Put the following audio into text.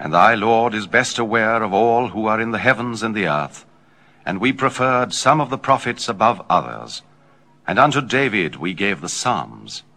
And thy Lord is best aware of all who are in the heavens and the earth. And we preferred some of the prophets above others. And unto David we gave the Psalms.